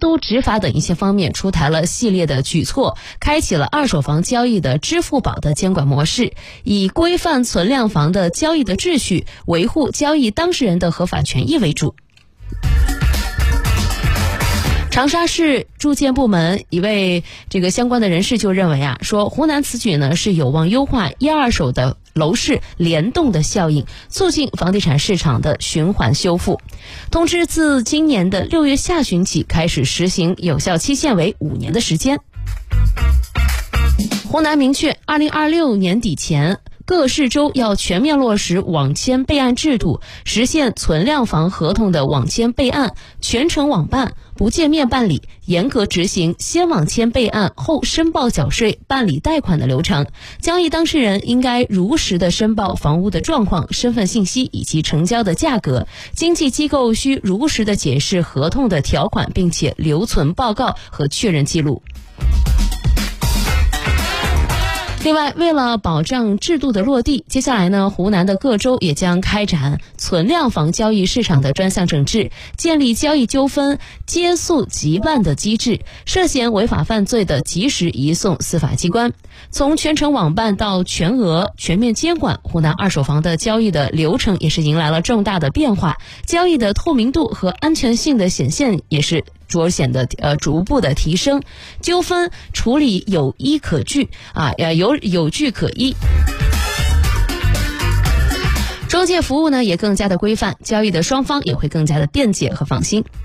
督执法等一些方面出台了系列的举措，开启了二手房交易的支付宝的监管模式，以规范存量房的交易的秩序，维护交易当事人的合法权益为主。长沙市住建部门一位相关的人士就认为说湖南此举呢是有望优化一二手的楼市联动的效应，促进房地产市场的循环修复。通知自今年的6月下旬起开始实行，有效期限为5年的时间。湖南明确2026年底前各市州要全面落实网签备案制度，实现存量房合同的网签备案全程网办，不见面办理，严格执行先网签备案后申报缴税办理贷款的流程。交易当事人应该如实的申报房屋的状况、身份信息以及成交的价格，经纪机构需如实的解释合同的条款，并且留存报告和确认记录。另外，为了保障制度的落地，接下来呢，湖南的各州也将开展存量房交易市场的专项整治，建立交易纠纷接诉即办的机制，涉嫌违法犯罪的及时移送司法机关。从全程网办到全额全面监管，湖南二手房的交易的流程也是迎来了重大的变化，交易的透明度和安全性的显现也是逐步的提升，纠纷处理有依可据有据可依。中介服务呢也更加的规范，交易的双方也会更加的便捷和放心。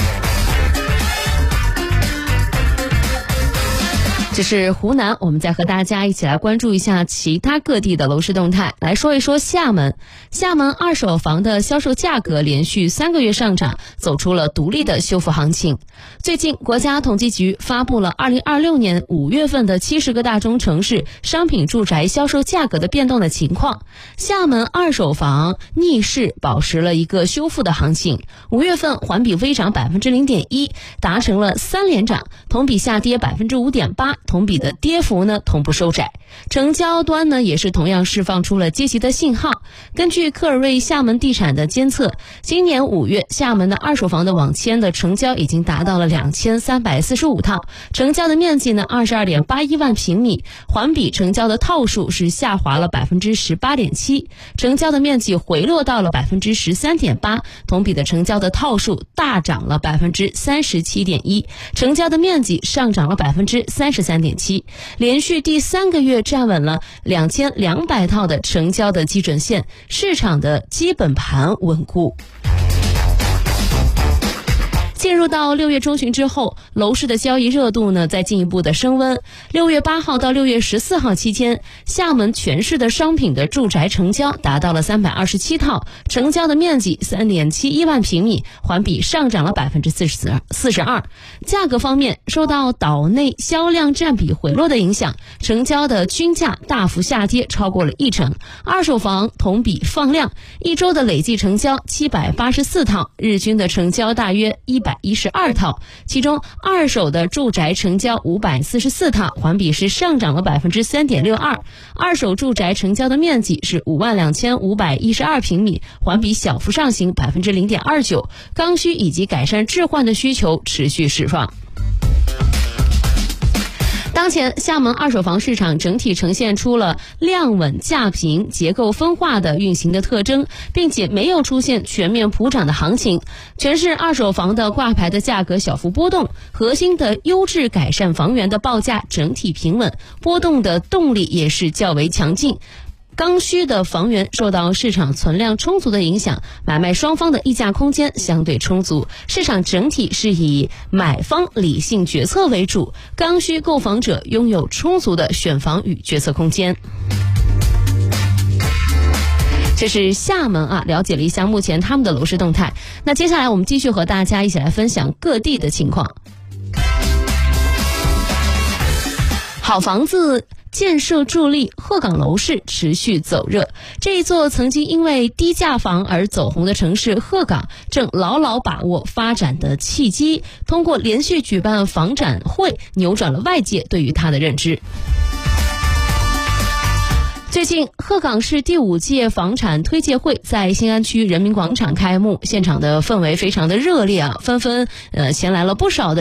这是湖南，我们再和大家一起来关注一下其他各地的楼市动态。来说一说厦门二手房的销售价格连续3个月上涨，走出了独立的修复行情。最近国家统计局发布了2026年5月份的70个大中城市商品住宅销售价格的变动的情况。厦门二手房逆势保持了一个修复的行情，5月份环比微涨 0.1%， 达成了3连涨，同比下跌 5.8%，同比的跌幅呢同步收窄。成交端呢也是同样释放出了积极的信号。根据科尔瑞厦门地产的监测，今年5月厦门的二手房的网签的成交已经达到了2345套，成交的面积呢 22.81 万平米，环比成交的套数是下滑了 18.7%， 成交的面积回落到了 13.8%， 同比的成交的套数大涨了 37.1%， 成交的面积上涨了 33.7%， 连续第3个月站稳了2200套的成交的基准线，市场的基本盘稳固。进入到6月中旬之后，楼市的交易热度呢在进一步的升温。6月8号到6月14号期间，厦门全市的商品的住宅成交达到了327套，成交的面积 3.71 万平米，环比上涨了 42%。价格方面，受到岛内销量占比回落的影响，成交的均价大幅下跌超过了1%。二手房同比放量，一周的累计成交784套，日均的成交大约112套，其中二手的住宅成交544套，环比是上涨了 3.62%。二手住宅成交的面积是52512平米，环比小幅上行 0.29%。刚需以及改善置换的需求持续释放。当前厦门二手房市场整体呈现出了量稳价平、结构分化的运行的特征，并且没有出现全面普涨的行情。全市二手房的挂牌的价格小幅波动，核心的优质改善房源的报价整体平稳，波动的动力也是较为强劲。刚需的房源受到市场存量充足的影响，买卖双方的议价空间相对充足，市场整体是以买方理性决策为主，刚需购房者拥有充足的选房与决策空间。这是厦门了解了一下目前他们的楼市动态。那接下来我们继续和大家一起来分享各地的情况。好房子建设助力，鹤岗楼市持续走热。这一座曾经因为低价房而走红的城市鹤岗，正牢牢把握发展的契机，通过连续举办房展会，扭转了外界对于它的认知。最近，鹤岗市第5届房产推介会在新安区人民广场开幕，现场的氛围非常的热烈纷纷前来了不少的